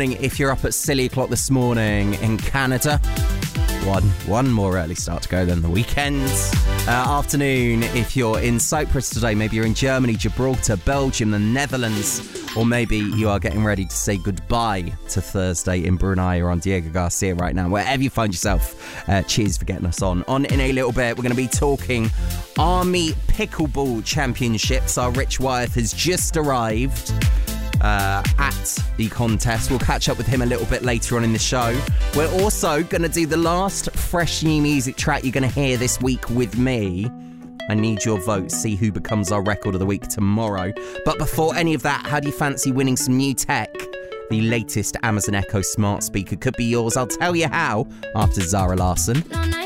morning if you're up at silly o'clock this morning in Canada. One more early start to go than the weekends. Afternoon if you're in Cyprus today. Maybe you're in Germany, Gibraltar, Belgium, the Netherlands. Or maybe you are getting ready to say goodbye to Thursday in Brunei or on Diego Garcia right now. Wherever you find yourself, cheers for getting us on. On in a little bit, we're going to be talking Army Pickleball Championships. Our Rich Wyeth has just arrived at the contest. We'll catch up with him a little bit later on in the show. We're also going to do the last fresh new music track you're going to hear this week with me. I need your vote. See who becomes our record of the week tomorrow. But before any of that, how do you fancy winning some new tech? The latest Amazon Echo smart speaker could be yours. I'll tell you how after Zara Larsson.